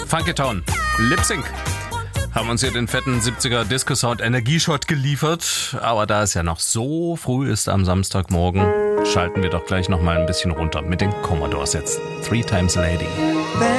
Funkytown, Lip Sync. Haben uns hier den fetten 70er Disco-Sound Energieshot geliefert. Aber da es ja noch so früh ist am Samstagmorgen, schalten wir doch gleich noch mal ein bisschen runter mit den Commodores jetzt. 3 Times Lady.